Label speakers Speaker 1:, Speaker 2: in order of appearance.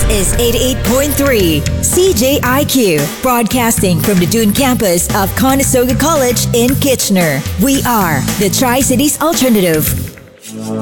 Speaker 1: is 88.3 CJIQ, broadcasting from the Dune campus of Conestoga College in Kitchener. We are the Tri-Cities Alternative.